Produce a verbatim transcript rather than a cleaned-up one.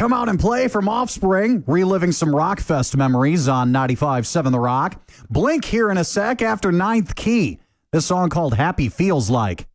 Come Out and Play from Offspring, reliving some Rockfest memories on ninety-five point seven The Rock. Blink here in a sec after Ninth Key. This song called Happy Feels Like.